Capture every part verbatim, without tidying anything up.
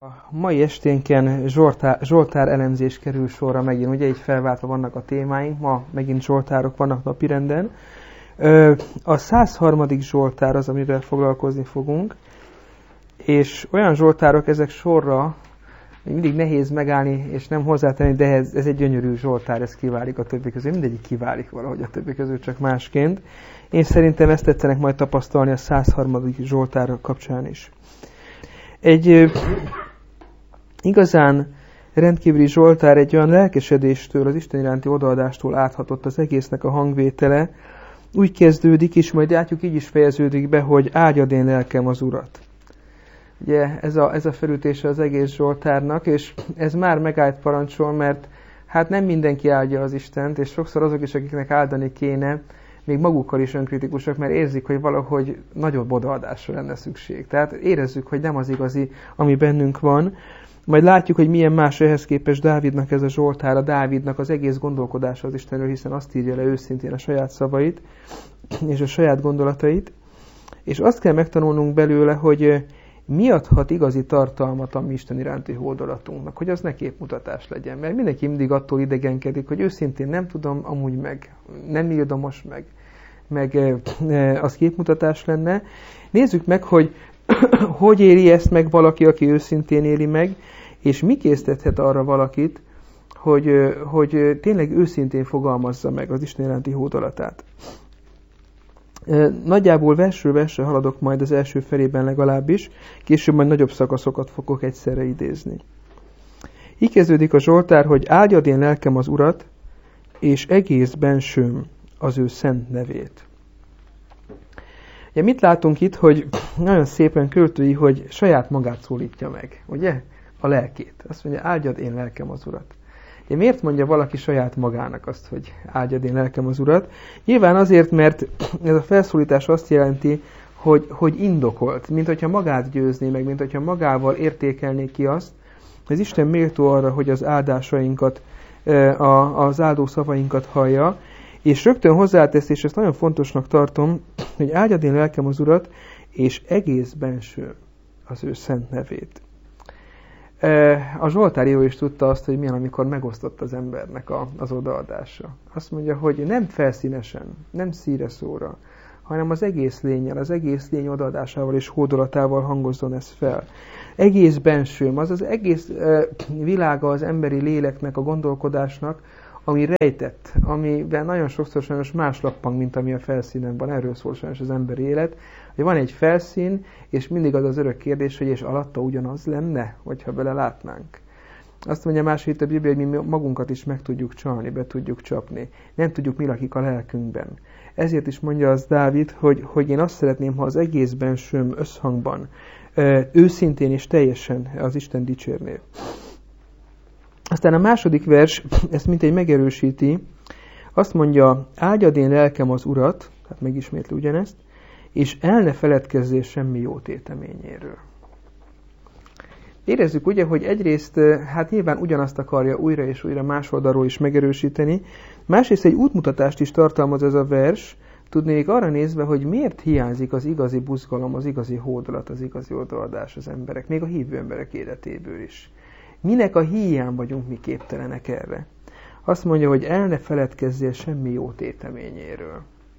A mai esténken Zsoltár, Zsoltár elemzés kerül sorra megint, ugye így felváltva vannak a témáink, ma megint Zsoltárok vannak napirenden. A száz harmadik Zsoltár az, amivel foglalkozni fogunk, és olyan Zsoltárok ezek sorra, mindig nehéz megállni és nem hozzátenni, de ez, ez egy gyönyörű Zsoltár, ez kiválik a többi közül, mindegyik kiválik valahogy a többi közül, csak másként. Én szerintem ezt tetszenek majd tapasztalni a száz harmadik Zsoltár kapcsán is. Egy igazán rendkívüli Zsoltár, egy olyan lelkesedéstől, az Isten iránti odaadástól áthatott az egésznek a hangvétele. Úgy kezdődik, és majd látjuk, így is fejeződik be, hogy áldjad én lelkem az Urat. Ugye ez a, ez a felütése az egész Zsoltárnak, és ez már megállt parancsol, mert hát nem mindenki áldja az Istent, és sokszor azok is, akiknek áldani kéne, még magukkal is önkritikusak, mert érzik, hogy valahogy nagyobb odaadásra lenne szükség. Tehát érezzük, hogy nem az igazi, ami bennünk van. Majd látjuk, hogy milyen más ehhez képest Dávidnak ez a Zsoltár, a Dávidnak az egész gondolkodása az Istenről, hiszen azt írja le őszintén a saját szavait, és a saját gondolatait. És azt kell megtanulnunk belőle, hogy mi adhat igazi tartalmat a mi Isten iránti hódolatunknak, hogy az ne képmutatás legyen. Mert mindenki mindig attól idegenkedik, hogy őszintén nem tudom, amúgy meg, nem ildomos meg, meg az képmutatás lenne. Nézzük meg, hogy hogy éli ezt meg valaki, aki őszintén éli meg, és mi késztethet arra valakit, hogy, hogy tényleg őszintén fogalmazza meg az Isten iránti hódolatát. Nagyjából versről versre haladok majd az első felében legalábbis, később majd nagyobb szakaszokat fogok egyszerre idézni. Így kezdődik a Zsoltár, hogy áldjad én lelkem az Urat, és egész bensőm az ő szent nevét. Ugye mit látunk itt, hogy nagyon szépen költői, hogy saját magát szólítja meg, ugye? A lelkét. Azt mondja, áldjad én lelkem az Urat. Ugye miért mondja valaki saját magának azt, hogy áldjad én lelkem az Urat? Nyilván azért, mert ez a felszólítás azt jelenti, hogy, hogy indokolt, mint hogyha magát győzné meg, mint hogyha magával értékelné ki azt, hogy az Isten méltó arra, hogy az áldásainkat, az áldó szavainkat hallja, és rögtön hozzátesz, és ezt nagyon fontosnak tartom, hogy áldjad én lelkem az Urat, és egész benső az ő szent nevét. A Zsoltáríró is tudta azt, hogy milyen, amikor megosztott az embernek a, az odaadása. Azt mondja, hogy nem felszínesen, nem szíre szóra, hanem az egész lénnyel, az egész lény odaadásával és hódolatával hangozzon ez fel. Egész bensőm, az az egész világa az emberi léleknek, a gondolkodásnak, ami rejtett, amiben nagyon sokszor sajnos más lappang, mint ami a felszínen van. Erről szól sajnos az emberi élet, hogy van egy felszín, és mindig az az örök kérdés, hogy és alatta ugyanaz lenne, hogyha bele látnánk. Azt mondja másik a Biblia, hogy mi magunkat is meg tudjuk csalni, be tudjuk csapni. Nem tudjuk, mi lakik a lelkünkben. Ezért is mondja az Dávid, hogy, hogy én azt szeretném, ha az egész bensőm összhangban, őszintén és teljesen az Isten dicsérné. Aztán a második vers ezt mintegy megerősíti, azt mondja, áldjad én lelkem az Urat, tehát megismétli ugyanezt, és el ne feledkezzél semmi jó téteményéről. Érezzük ugye, hogy egyrészt, hát nyilván ugyanazt akarja újra és újra más oldalról is megerősíteni, másrészt egy útmutatást is tartalmaz ez a vers, tudnék arra nézve, hogy miért hiányzik az igazi buzgalom, az igazi hódolat, az igazi odaadás az emberek, még a hívő emberek életéből is. Minek a híján vagyunk mi képtelenek erre? Azt mondja, hogy el ne feledkezzél semmi jó téteményéről.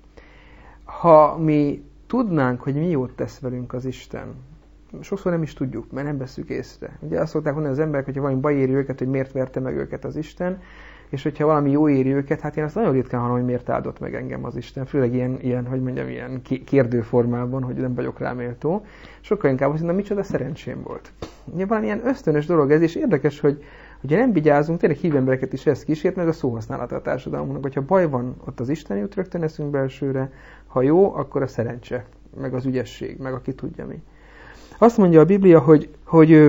Ha mi tudnánk, hogy mi jót tesz velünk az Isten, sokszor nem is tudjuk, mert nem veszük észre. Ugye azt szokták mondani az emberek, hogyha valami baj éri őket, hogy miért verte meg őket az Isten, és hogyha valami jó éri őket, hát én azt nagyon ritkán hallom, hogy miért áldott meg engem az Isten, főleg ilyen, ilyen hogy mondjam, ilyen kérdőformában, hogy nem vagyok rá méltó. Sokkal inkább azt mondom, micsoda szerencsém volt. Ugye valamilyen ösztönös dolog ez, és érdekes, hogy ugye nem vigyázunk, tényleg hívő embereket is ez kísért, meg a szóhasználata a társadalmunknak. Hogyha baj van, ott az Isten jut, rögtön eszünk belsőre, ha jó, akkor a szerencse, meg az ügyesség, meg aki tudja mi. Azt mondja a Biblia, hogy, hogy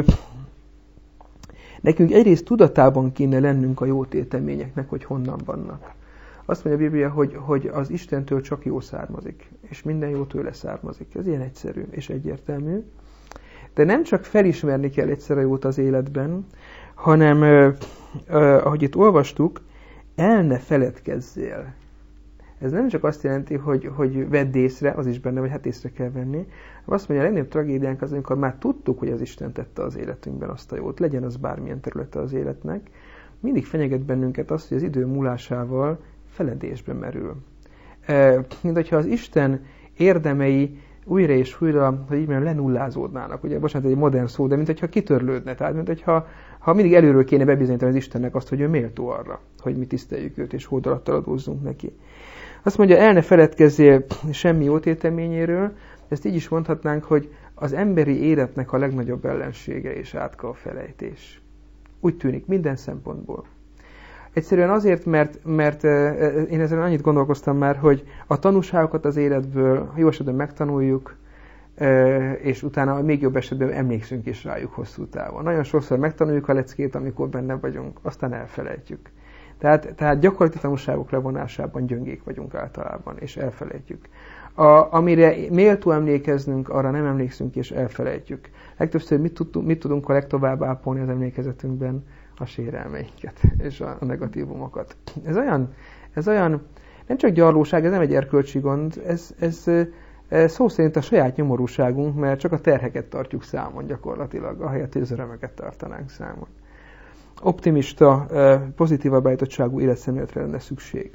nekünk egyrészt tudatában kéne lennünk a jó téteményeknek, hogy honnan vannak. Azt mondja a Biblia, hogy, hogy az Istentől csak jó származik, és minden jó tőle származik. Ez ilyen egyszerű és egyértelmű. De nem csak felismerni kell egyszer a jót az életben, hanem, eh, ahogy itt olvastuk, el ne feledkezzél Ez nem csak azt jelenti, hogy, hogy vedd észre, az is benne, vagy hát észre kell venni. Azt mondja, a legnagyobb tragédiánk az, amikor már tudtuk, hogy az Isten tette az életünkben azt a jót, legyen az bármilyen területe az életnek, mindig fenyeget bennünket azt, hogy az idő múlásával feledésbe merül. E, mint hogyha az Isten érdemei újra és újra, hogy így mondjam, lenullázódnának. Ugye, bocsánat, ez egy modern szó, de mint hogyha kitörlődne. Tehát, mint hogyha ha mindig előről kéne bebizonyítani az Istennek azt, hogy ő méltó arra, hogy mi tiszteljük őt, és hódolattal adózzunk neki. Azt mondja, el ne feledkezzél semmi jótéteményéről, ezt így is mondhatnánk, hogy az emberi életnek a legnagyobb ellensége és átka a felejtés. Úgy tűnik, minden szempontból. Egyszerűen azért, mert, mert én ezen annyit gondolkoztam már, hogy a tanúságokat az életből jó esetben megtanuljuk, és utána még jobb esetben emlékszünk is rájuk hosszú távon. Nagyon sokszor megtanuljuk a leckét, amikor benne vagyunk, aztán elfelejtjük. Tehát, tehát gyakorlati tanulságok levonásában gyöngék vagyunk általában, és elfelejtjük. A, amire méltó emlékeznünk, arra nem emlékszünk, és elfelejtjük. Legtöbbször mit, tud, mit tudunk a legtovább ápolni az emlékezetünkben? A sérelmeinket, és a, a negatívumokat. Ez olyan, ez olyan, nem csak gyarlóság, ez nem egy erkölcsi gond, ez, ez, ez szó szerint a saját nyomorúságunk, mert csak a terheket tartjuk számon gyakorlatilag, ahelyett, hogy az örömeket tartanánk számon. Optimista, pozitívabb állítottságú életszemléletre lenne szükség.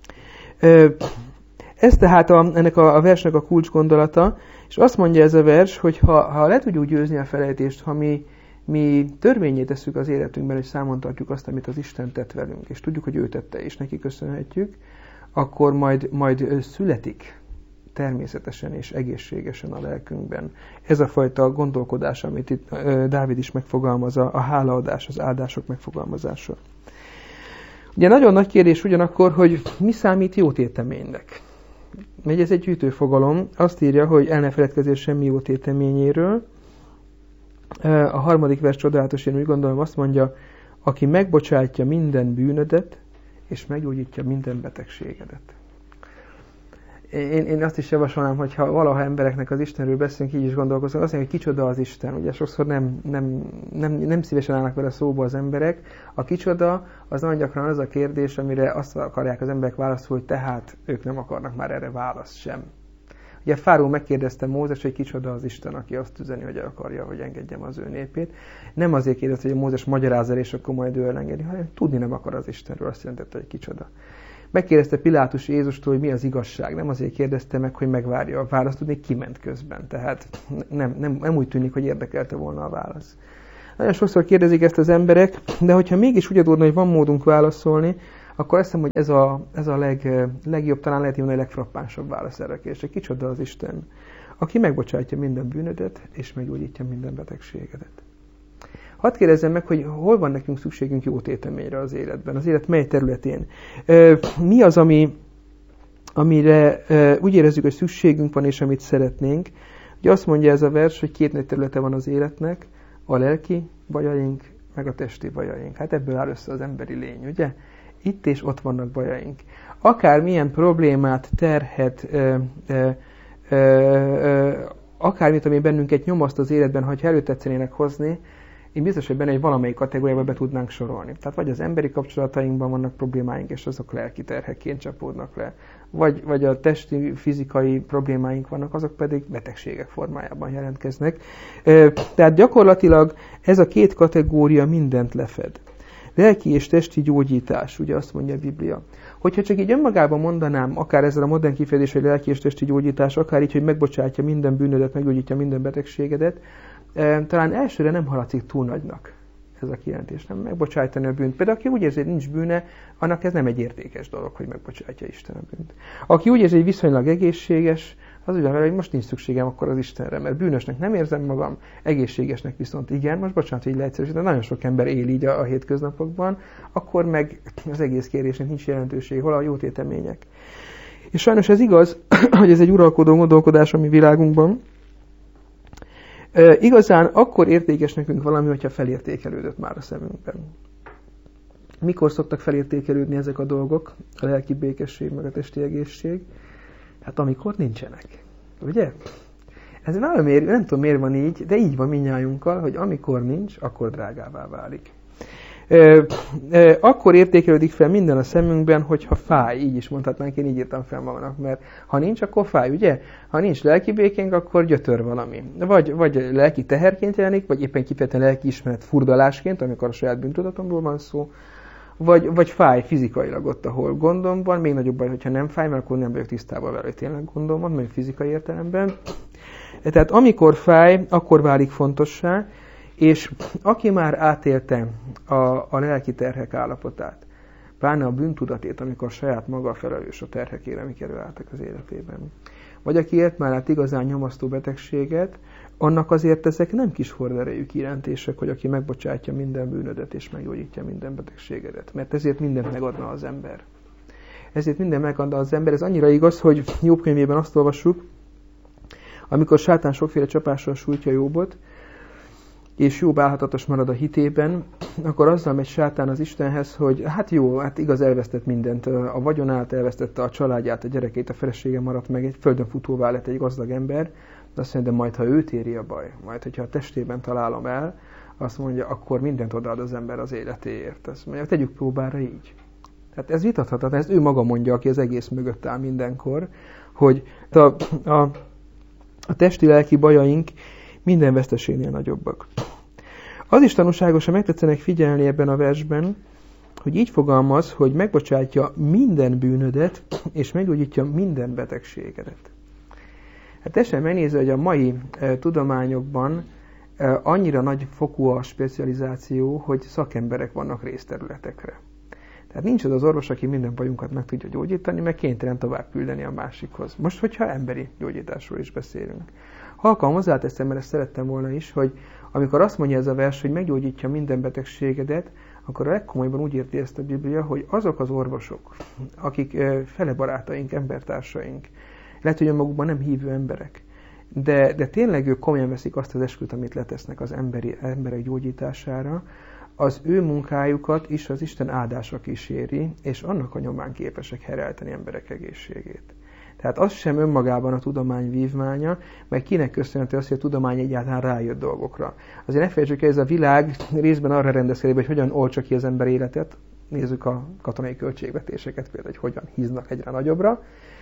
Ez tehát a, ennek a, a versnek a kulcs gondolata, és azt mondja ez a vers, hogy ha, ha le tudjuk győzni a felejtést, ha mi, mi törvényé tesszük az életünkben, hogy számon tartjuk azt, amit az Isten tett velünk, és tudjuk, hogy ő tette, és neki köszönhetjük, akkor majd, majd születik természetesen és egészségesen a lelkünkben. Ez a fajta gondolkodás, amit itt Dávid is megfogalmaz, a hálaadás, az áldások megfogalmazása. Ugye nagyon nagy kérdés ugyanakkor, hogy mi számít jótéteménynek. Megy ez egy gyűjtőfogalom, azt írja, hogy el ne feledkezzél semmi jótéteményéről. A harmadik vers csodálatos, én úgy gondolom, azt mondja, aki megbocsátja minden bűnödet, és meggyógyítja minden betegségedet. Én, én azt is javasolnám, hogy ha valaha embereknek az Istenről beszélünk, így is gondolkozunk, azt mondja, hogy kicsoda az Isten. Ugye sokszor nem, nem, nem, nem szívesen állnak vele szóba az emberek. A kicsoda az nagyon gyakran az a kérdés, amire azt akarják az emberek válaszolni, hogy tehát ők nem akarnak már erre választ sem. Ugye Fáraó megkérdezte Mózes, hogy kicsoda az Isten, aki azt üzeni, hogy akarja, hogy engedjem az ő népét. Nem azért kérdezte, hogy Mózes magyarázza, és akkor majd ő elengedi, hanem tudni nem akar az Istenről, azt jelentette, hogy kicsoda. Megkérdezte Pilátus Jézustól, hogy mi az igazság. Nem azért kérdezte meg, hogy megvárja a választ, tudni, kiment közben. Tehát nem, nem, nem úgy tűnik, hogy érdekelte volna a válasz. Nagyon sokszor kérdezik ezt az emberek, de hogyha mégis úgy adódna, hogy van módunk válaszolni, akkor azt hiszem, hogy ez a, ez a leg, legjobb, talán lehet mondani, a legfrappánsabb válasz erre a kérdésre. Kicsoda az Isten, aki megbocsátja minden bűnödet, és meggyógyítja minden betegségedet. Hadd kérdezzem meg, hogy hol van nekünk szükségünk jó téteményre az életben, az élet mely területén. Mi az, ami, amire úgy érezzük, hogy szükségünk van, és amit szeretnénk. Ugye azt mondja ez a vers, hogy két nagy területe van az életnek, a lelki bajaink, meg a testi bajaink. Hát ebből áll össze az emberi lény, ugye? Itt és ott vannak bajaink. Akármilyen problémát, terhet, ö, ö, ö, ö, akármit, ami bennünket nyomaszt az életben, ha előtetszenének hozni, én biztos, hogy benne egy valamelyik kategóriába be tudnánk sorolni. Tehát vagy az emberi kapcsolatainkban vannak problémáink, és azok lelki terhekként csapódnak le. Vagy, vagy a testi, fizikai problémáink vannak, azok pedig betegségek formájában jelentkeznek. Tehát gyakorlatilag ez a két kategória mindent lefed. Lelki és testi gyógyítás, ugye azt mondja a Biblia. Hogyha csak így önmagában mondanám, akár ezzel a modern kifejezés, hogy lelki és testi gyógyítás, akár így, hogy megbocsátja minden bűnödet, meggyógyítja minden betegségedet, talán elsőre nem haladszik túl nagynak ez a kijelentés, nem megbocsájtani a bűnt. Például aki úgy érzi, hogy nincs bűne, annak ez nem egy értékes dolog, hogy megbocsátja Isten a bűnt. Aki úgy érzi, hogy viszonylag egészséges, az úgy van vele, hogy most nincs szükségem akkor az Istenre, mert bűnösnek nem érzem magam, egészségesnek viszont igen, most bocsánat, hogy leegyszerűsítem, nagyon sok ember él így a, a hétköznapokban, akkor meg az egész kérésnek nincs jelentőség, hol a jótétemények. És sajnos ez igaz, hogy ez egy uralkodó gondolkodás a mi világunkban. E, igazán akkor értékes nekünk valami, hogyha felértékelődött már a szemünkben. Mikor szoktak felértékelődni ezek a dolgok, a lelki békesség, meg a testi egészség? Hát amikor nincsenek. Ugye? Ez valamiért, nem tudom miért van így, de így van mindnyájunkkal, hogy amikor nincs, akkor drágává válik. E, e, akkor értékelődik fel minden a szemünkben, hogyha fáj, így is mondhatnánk, én így írtam fel magamnak, mert ha nincs, akkor fáj, ugye? Ha nincs lelki békénk, akkor gyötör valami. Vagy, vagy lelki teherként jelenik, vagy éppen kifejezetten lelki ismeret furdalásként, amikor a saját bűntudatomról van szó, vagy, vagy fáj fizikailag ott, ahol gondom van, még nagyobb baj, hogyha nem fáj, mert akkor nem vagyok tisztában vele, hogy tényleg gondom van, mert fizikai értelemben. Tehát amikor fáj, akkor válik fontossá, és aki már átélte a, a lelki terhek állapotát, pláne a bűntudatét, amikor saját maga felelős a terhekére, amik előálltak az életében, vagy aki élt már át igazán nyomasztó betegséget, annak azért ezek nem kis horderejű kijelentések, hogy aki megbocsátja minden bűnödet és meggyógyítja minden betegségedet. Mert ezért mindent megadna az ember. Ezért minden megadna az ember. Ez annyira igaz, hogy Jobb könyvében azt olvassuk, amikor sátán sokféle csapással sújtja Jobbot, és Jobb álhatatos marad a hitében, akkor azzal megy sátán az Istenhez, hogy hát jó, hát igaz, elvesztett mindent. A vagyonát, elvesztette a családját, a gyerekét, a felesége maradt meg, egy földön futóvá lett egy gazdag ember, de azt mondja, de majd, ha őt éri a baj, majd, hogyha a testében találom el, azt mondja, akkor mindent odaad az ember az életéért. Azt mondja, tegyük próbára így. Tehát ez vitathatatlan, ez ő maga mondja, aki az egész mögött áll mindenkor, hogy a, a, a testi-lelki bajaink minden veszteségnél nagyobbak. Az is tanúságosan megtetszenek figyelni ebben a versben, hogy így fogalmaz, hogy megbocsátja minden bűnödet, és meggyógyítja minden betegségedet. Hát teljesen megnézve, hogy a mai e, tudományokban e, annyira nagy fokú a specializáció, hogy szakemberek vannak részterületekre. Tehát nincs az az orvos, aki minden bajunkat meg tudja gyógyítani, meg kénytelen tovább küldeni a másikhoz. Most, hogyha emberi gyógyításról is beszélünk. Halkan hozzáteszem, mert ezt szerettem volna is, hogy amikor azt mondja ez a vers, hogy meggyógyítja minden betegségedet, akkor a legkomolyabban úgy érti ezt a Biblia, hogy azok az orvosok, akik e, fele barátaink, embertársaink, lehet, hogy magukban nem hívő emberek, de, de tényleg ők komolyan veszik azt az esküt, amit letesznek az emberi, emberek gyógyítására, az ő munkájukat is az Isten áldása kíséri, és annak a nyomán képesek herelteni emberek egészségét. Tehát az sem önmagában a tudomány vívmánya, meg kinek köszönhető az, hogy a tudomány egyáltalán rájött dolgokra. Azért ne felejtsük el, ez a világ részben arra rendezkedik, hogy hogyan oltsa ki az ember életet. Nézzük a katonai költségvetéseket, például, hogy hogyan híznak egyre nagyobbra.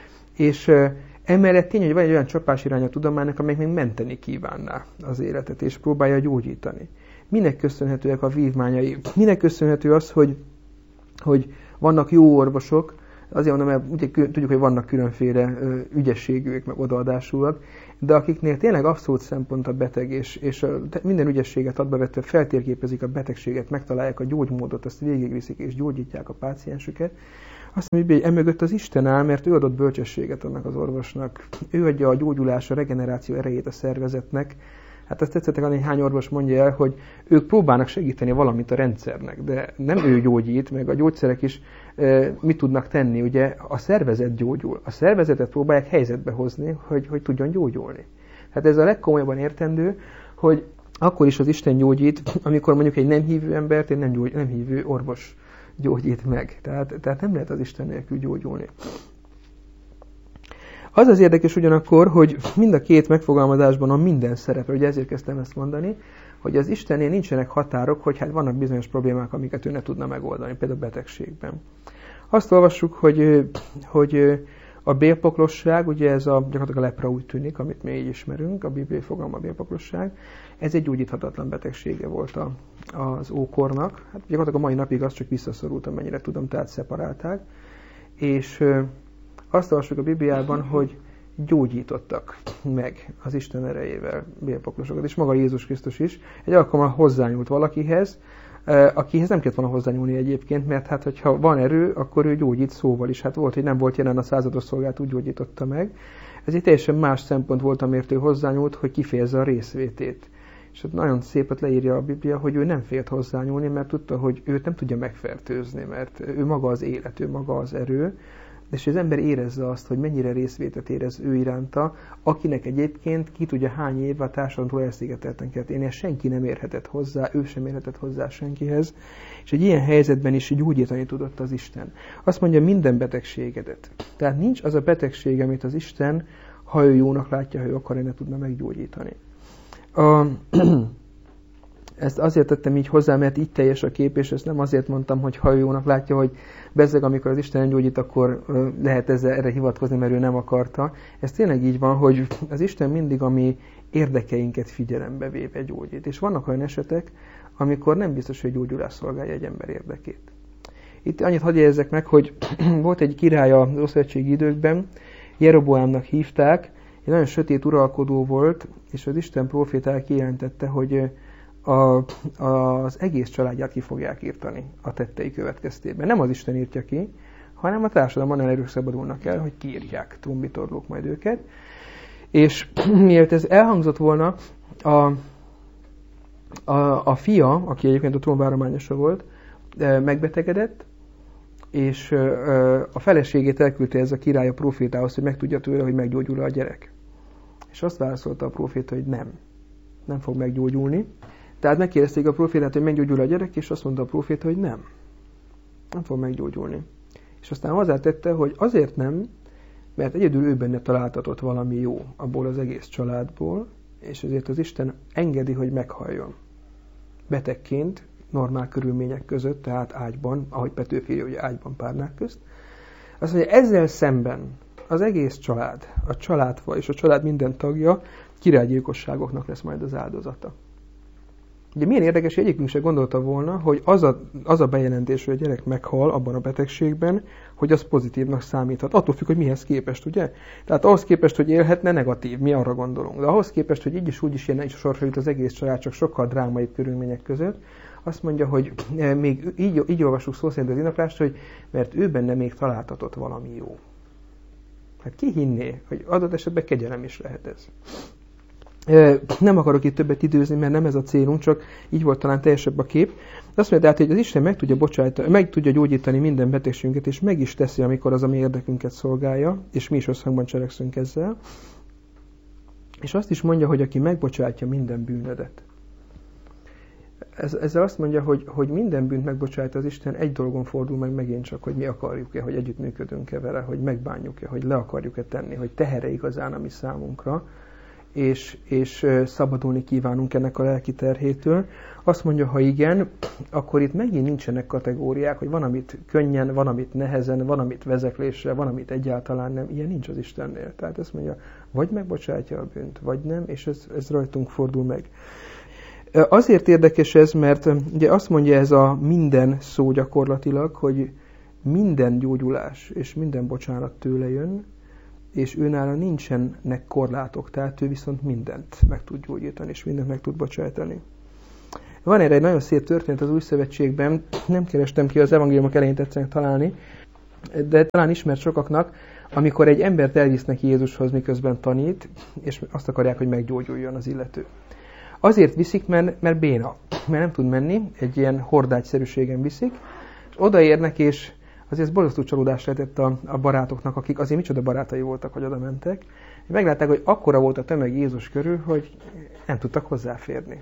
És uh, emellett tény, hogy van egy olyan csapás irány a tudománynak, amelyik még menteni kívánná az életet, és próbálja gyógyítani. Minek köszönhetőek a vívmányai? Minek köszönhető az, hogy, hogy vannak jó orvosok, azért mondom, mert ugye, tudjuk, hogy vannak különféle uh, ügyességűek, meg odaadásúak, de akiknél tényleg abszolút szempont a beteg, és, és a, minden ügyességet adba vetve feltérképezik a betegséget, megtalálják a gyógymódot, azt végigviszik és gyógyítják a páciensüket. Azt mondja, hogy emögött az Isten áll, mert ő adott bölcsességet annak az orvosnak. Ő adja a gyógyulás, a regeneráció erejét a szervezetnek. Hát ezt tetszettek, hogy hány orvos mondja el, hogy ők próbálnak segíteni valamit a rendszernek, de nem ő gyógyít, meg a gyógyszerek is e, mit tudnak tenni. Ugye a szervezet gyógyul. A szervezetet próbálják helyzetbe hozni, hogy, hogy tudjon gyógyulni. Hát ez a legkomolyabban értendő, hogy akkor is az Isten gyógyít, amikor mondjuk egy nem hívő embert, egy nem, gyógy, nem hívő orvos gyógyít meg. Tehát, tehát nem lehet az Isten nélkül gyógyulni. Az az érdekes ugyanakkor, hogy mind a két megfogalmazásban a minden szerepel, ugye ezért kezdtem ezt mondani, hogy az Istennél nincsenek határok, hogy hát vannak bizonyos problémák, amiket ő ne tudna megoldani, például betegségben. Azt olvassuk, hogy, hogy a bélpoklosság, ugye ez a, gyakorlatilag a lepra úgy tűnik, amit mi így ismerünk, a bibliai fogalma a bélpoklosság, ez egy gyógyíthatatlan betegsége volt a, az ókornak. Hát gyakorlatilag a mai napig az csak visszaszorult, amennyire tudom, tehát szeparálták. És azt olvassuk a Bibliában, hogy gyógyítottak meg az Isten erejével bélpoklosokat, és maga Jézus Krisztus is. Egy alkalommal hozzányúlt valakihez, akihez nem kellett volna hozzányúlni egyébként, mert hát, hogyha van erő, akkor ő gyógyít szóval is. Hát volt, hogy nem volt jelen a százados szolgált, úgy gyógyította meg. Ez egy teljesen más szempont volt, amiért ő hozzányúlt, hogy kifejezze a részvétét. És ott nagyon szépet leírja a Biblia, hogy ő nem félt hozzányúlni, mert tudta, hogy őt nem tudja megfertőzni, mert ő maga az élet, ő maga az erő, és az ember érezze azt, hogy mennyire részvétet érez ő iránta, akinek egyébként ki tudja hány év a társadalomtól elszigetelten kellett élnie, senki nem érhetett hozzá, ő sem érhetett hozzá senkihez, és egy ilyen helyzetben is gyógyítani tudott az Isten. Azt mondja, minden betegségedet. Tehát nincs az a betegség, amit az Isten, ha ő jónak látja, ha ő akar, ne tudna meggyógyítani. A, Ezt azért tettem így hozzá, mert így teljes a kép, és ezt nem azért mondtam, hogy ha ő jónak látja, hogy bezzeg, amikor az Isten gyógyít, akkor lehet ezzel, erre hivatkozni, mert ő nem akarta. Ez tényleg így van, hogy az Isten mindig a mi érdekeinket figyelembe véve gyógyít. És vannak olyan esetek, amikor nem biztos, hogy gyógyulás szolgálja egy ember érdekét. Itt annyit hadd jegyezzek meg, hogy volt egy király az ószövetségi időkben, Jeroboámnak hívták, egy nagyon sötét uralkodó volt, és az Isten prófétája kijelentette, hogy a, az egész családját ki fogják írtani a tettei következtében. Nem az Isten írtja ki, hanem a társadalomban erők szabadulnak el, hogy kiírják, trombitorlók majd őket. És mielőtt ez elhangzott volna, a, a, a fia, aki egyébként a trónvárományosa volt, megbetegedett, és a feleségét elküldte ez a király a prófétához, hogy megtudja tőle, hogy meggyógyul a gyerek. És azt válaszolta a próféta, hogy nem. Nem fog meggyógyulni. Tehát megkérdezték a prófétát, hogy meggyógyul a gyerek, és azt mondta a próféta, hogy nem. Nem fog meggyógyulni. És aztán hozzátette, hogy azért nem, mert egyedül ő benne találtatott valami jó abból az egész családból, és ezért az Isten engedi, hogy meghalljon. Betegként, normál körülmények között, tehát ágyban, ahogy Petőfi írja, hogy ágyban párnák közt. Azt mondja, ezzel szemben az egész család, a családfa és a család minden tagja királygyilkosságoknak lesz majd az áldozata. Ugye milyen érdekes, hogy egyikünk se gondolta volna, hogy az a, az a bejelentés, hogy a gyerek meghal abban a betegségben, hogy az pozitívnak számíthat. Attól függ, hogy mihez képest, ugye? Tehát ahhoz képest, hogy élhetne, negatív, mi arra gondolunk. De ahhoz képest, hogy így is úgy is ilyen is sorra jut az egész család, csak sokkal drámaibb körülmények között, azt mondja, hogy még így, így olvassuk szó szerint az indoklást, hogy mert ő benne még találtatott valami jó. Hát ki hinné, hogy adott esetben kegyelem is lehet ez. Nem akarok itt többet időzni, mert nem ez a célunk, csak így volt talán teljesebb a kép. De azt mondja, hogy az Isten meg tudja, bocsájtani, meg tudja gyógyítani minden betegségünket, és meg is teszi, amikor az a mi érdekünket szolgálja, és mi is összhangban cselekszünk ezzel. És azt is mondja, hogy aki megbocsátja minden bűnödet. Ezzel azt mondja, hogy, hogy minden bűnt megbocsájt az Isten, egy dolgon fordul meg megint csak, hogy mi akarjuk-e, hogy együttműködünk-e vele, hogy megbánjuk-e, hogy le akarjuk-e tenni, hogy tehere igazán a mi számunkra, és, és szabadulni kívánunk ennek a lelki terhétől. Azt mondja, ha igen, akkor itt megint nincsenek kategóriák, hogy van, amit könnyen, van, amit nehezen, van, amit vezeklésre, van, amit egyáltalán nem. Ilyen nincs az Istennél. Tehát azt mondja, vagy megbocsátja a bűnt, vagy nem, és ez, ez rajtunk fordul meg. Azért érdekes ez, mert ugye azt mondja ez a minden szó gyakorlatilag, hogy minden gyógyulás és minden bocsánat tőle jön, és őnála nincsenek korlátok, tehát ő viszont mindent meg tud gyógyítani, és mindent meg tud bocsájtani. Van erre egy nagyon szép történet az Új Szövetségben, nem kerestem ki, az evangéliumok elején tetszenek találni, de talán ismert sokaknak, amikor egy embert elvisznek Jézushoz, miközben tanít, és azt akarják, hogy meggyógyuljon az illető. Azért viszik, mert, mert béna, mert nem tud menni, egy ilyen hordágyszerűségen viszik, és odaérnek, és azért borzasztó csalódás lehetett a, a barátoknak, akik azért micsoda barátai voltak, hogy oda mentek. Meglátták, hogy akkora volt a tömeg Jézus körül, hogy nem tudtak hozzáférni.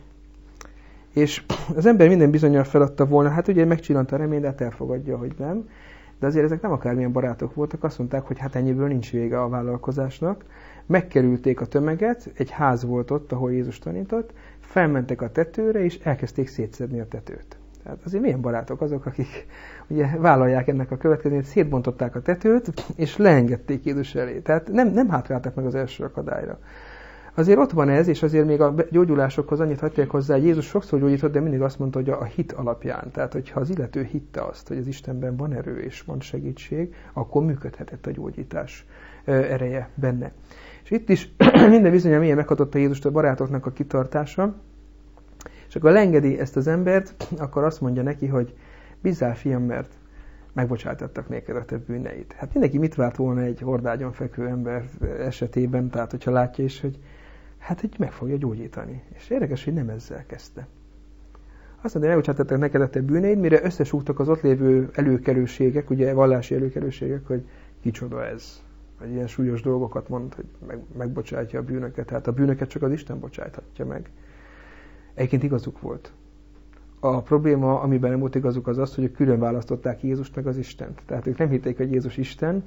És az ember minden bizonnyal feladta volna, hát ugye megcsillant a remény, de hát elfogadja, hogy nem. De azért ezek nem akármilyen barátok voltak, azt mondták, hogy hát ennyiből nincs vége a vállalkozásnak. Megkerülték a tömeget, egy ház volt ott, ahol Jézus tanított, felmentek a tetőre, és elkezdték szétszedni a tetőt. Tehát azért milyen barátok azok, akik ugye vállalják ennek a következményét, szétbontották a tetőt, és leengedték Jézus elé. Tehát nem, nem hátráltak meg az első akadályra. Azért ott van ez, és azért még a gyógyulásokhoz annyit hagyják hozzá, hogy Jézus sokszor gyógyított, de mindig azt mondta, hogy a hit alapján. Tehát, hogyha az illető hitte azt, hogy az Istenben van erő és van segítség, akkor működhetett a gyógyítás ereje benne. És itt is minden bizonnyal milyen meghatott a Jézust a barátoknak a kitartása, és akkor leengedi ezt az embert, akkor azt mondja neki, hogy bízzál, fiam, mert megbocsájtottak néked a te bűneid. Hát mindenki mit várt volna egy hordágyon fekvő ember esetében, tehát hogyha látja is, hogy hát hogy meg fogja gyógyítani. És érdekes, hogy nem ezzel kezdte. Azt mondja, hogy megbocsájtottak neked a te bűneid, mire összesúgtak az ott lévő előkelőségek, ugye vallási előkelőségek, hogy kicsoda ez. Vagy ilyen súlyos dolgokat mond, hogy meg, megbocsátja a bűnöket. Tehát a bűnöket csak az Isten bocsáthatja meg. Egyébként igazuk volt. A probléma, amiben nem volt igazuk, az az, hogy külön választották Jézust meg az Istent. Tehát ők nem hitték, hogy Jézus Isten,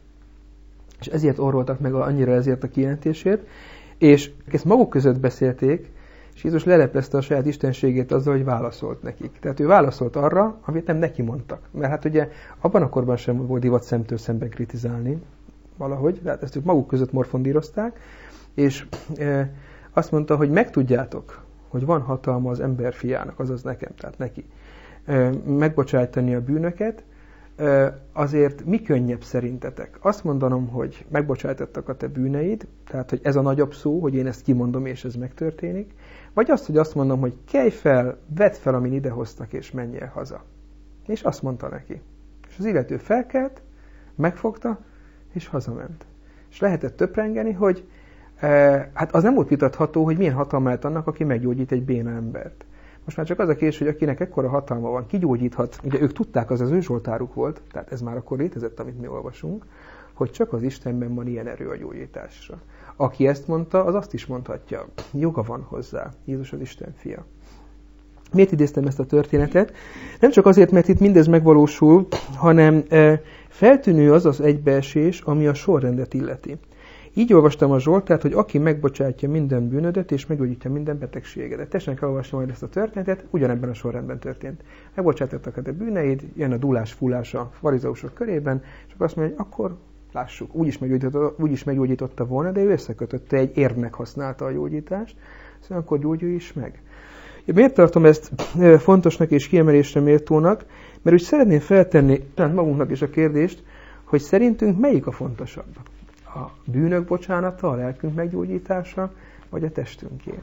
és ezért orroltak meg annyira ezért a kijelentésért, és ezt maguk között beszélték, És Jézus leleplezte a saját istenségét azzal, hogy válaszolt nekik. Tehát ő válaszolt arra, amit nem neki mondtak. Mert hát ugye abban a korban sem volt divat szemtől szemben kritizálni valahogy, tehát ezt ők maguk között morfondírozták, és e, azt mondta, hogy megtudjátok, hogy van hatalma az ember fiának, azaz nekem, tehát neki, e, megbocsájtani a bűnöket, e, azért mi könnyebb szerintetek? Azt mondanom, hogy megbocsájtottak a te bűneid, tehát hogy ez a nagyobb szó, hogy én ezt kimondom, és ez megtörténik, vagy azt, hogy azt mondom, hogy kelj fel, vedd fel, amin idehoztak, és menjél haza. És azt mondta neki. És az illető felkelt, megfogta, és hazament. És lehetett töprengeni, hogy e, hát az nem volt vitatható, hogy milyen hatalma lehet annak, aki meggyógyít egy béna embert. Most már csak az a kérdés, hogy akinek ekkora hatalma van, ki gyógyíthat, ugye ők tudták, az az ő zsoltáruk volt, tehát ez már akkor létezett, amit mi olvasunk, hogy csak az Istenben van ilyen erő a gyógyításra. Aki ezt mondta, az azt is mondhatja, joga van hozzá, Jézus az Isten fia. Miért idéztem ezt a történetet? Nem csak azért, mert itt mindez megvalósul, hanem e, feltűnő az az egybeesés, ami a sorrendet illeti. Így olvastam a Zsoltárt, hogy aki megbocsátja minden bűnödet, és meggyógyítja minden betegségedet. Tessenek elolvasni majd ezt a történetet, ugyanebben a sorrendben történt. Megbocsátottak a te bűneid, jön a dúlás-fúlás a farizeusok körében, és akkor azt mondja, hogy akkor lássuk, úgyis meggyógyította, úgyis meggyógyította volna, de ő összekötötte, egy érvnek használta a gyógyítást, szóval akkor gyógyulj is meg. Miért tartom ezt fontosnak és kiemelésre méltónak? Mert úgy szeretném feltenni magunknak is a kérdést, hogy szerintünk melyik a fontosabb? A bűnök bocsánata, a lelkünk meggyógyítása, vagy a testünké?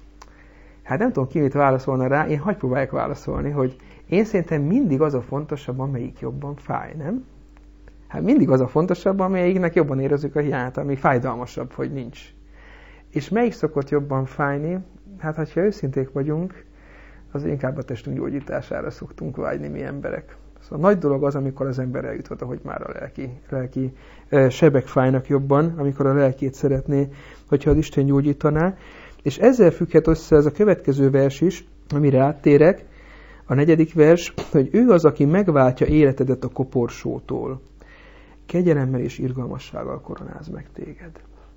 Hát nem tudom, ki mit válaszolna rá, én hagy próbálják válaszolni, hogy én szerintem mindig az a fontosabb, amelyik jobban fáj, nem? Hát mindig az a fontosabb, amelyiknek jobban érezzük a hiányát, ami fájdalmasabb, hogy nincs. És melyik szokott jobban fájni? Hát, ha őszinték vagyunk, az inkább a testünk gyógyítására szoktunk vágyni mi emberek. Szóval nagy dolog az, amikor az ember eljut, hogy már a lelki, lelki sebek fájnak jobban, amikor a lelkét szeretné, hogyha az Isten gyógyítaná. És ezzel függhet össze ez a következő vers is, amire áttérek, a negyedik vers, hogy ő az, aki megváltja életedet a koporsótól. Kegyelemmel és irgalmassággal koronáz meg téged.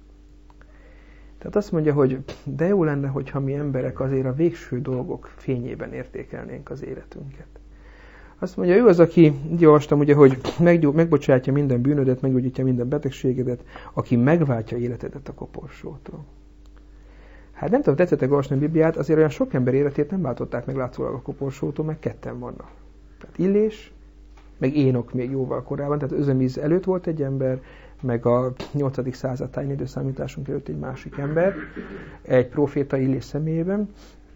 Tehát azt mondja, hogy de jó lenne, hogyha mi emberek azért a végső dolgok fényében értékelnénk az életünket. Azt mondja, ő az, aki, így olvastam, ugye, hogy megbocsátja minden bűnödet, meggyógyítja minden betegségedet, aki megváltja életedet a koporsótól. Hát nem tudom, tetszettek olvasni a Bibliát, azért olyan sok ember életét nem váltották meg látszólag a koporsótól, meg ketten vannak. Tehát Illés, meg Énok még jóval korábban, tehát özönvíz előtt volt egy ember, meg a nyolcadik század táján időszámításunk előtt egy másik ember, egy próféta Illés személyében.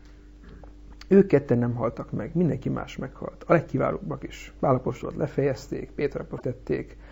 Ők ketten nem haltak meg, mindenki más meghalt. A legkiválóbbak is. Pál apostolot lefejezték, Péter apostolot tették,